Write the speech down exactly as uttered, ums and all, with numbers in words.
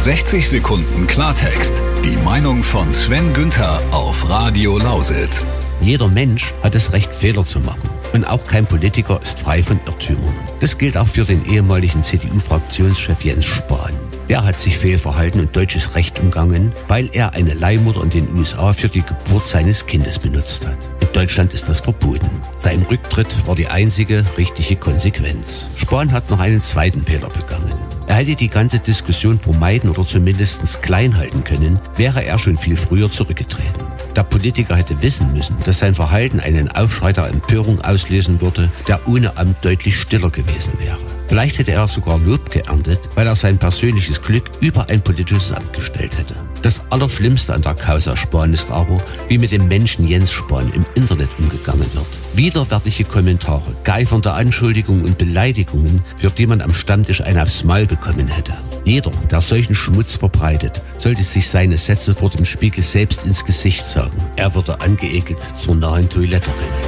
sechzig Sekunden Klartext. Die Meinung von Sven Günther auf Radio Lausitz. Jeder Mensch hat das Recht, Fehler zu machen. Und auch kein Politiker ist frei von Irrtümern. Das gilt auch für den ehemaligen C D U-Fraktionschef Jens Spahn. Der hat sich fehlverhalten und deutsches Recht umgangen, weil er eine Leihmutter in den U S A für die Geburt seines Kindes benutzt hat. In Deutschland ist das verboten. Sein Rücktritt war die einzige richtige Konsequenz. Spahn hat noch einen zweiten Fehler begangen. Er hätte die ganze Diskussion vermeiden oder zumindest klein halten können, wäre er schon viel früher zurückgetreten. Der Politiker hätte wissen müssen, dass sein Verhalten einen Aufschrei der Empörung auslösen würde, der ohne Amt deutlich stiller gewesen wäre. Vielleicht hätte er sogar Lob geerntet, weil er sein persönliches Glück über ein politisches Amt gestellt hätte. Das Allerschlimmste an der Causa Spahn ist aber, wie mit dem Menschen Jens Spahn im Internet umgegangen wird. Widerwärtige Kommentare, geifernde Anschuldigungen und Beleidigungen, für die man am Stammtisch einen aufs Maul bekommen hätte. Jeder, der solchen Schmutz verbreitet, sollte sich seine Sätze vor dem Spiegel selbst ins Gesicht sagen. Er würde angeekelt zur nahen Toilette rennen.